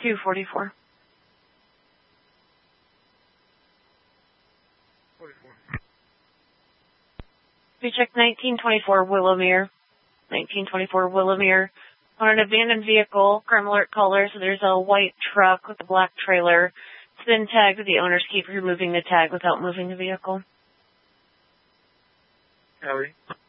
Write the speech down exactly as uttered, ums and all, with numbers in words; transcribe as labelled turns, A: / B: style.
A: two forty-four.
B: forty-four.
A: We checked nineteen twenty-four Willowmere. nineteen twenty-four Willowmere. On an abandoned vehicle, crime alert caller, so there's a white truck with a black trailer. It's been tagged with the owners keep removing the tag without moving the vehicle.
B: Howdy.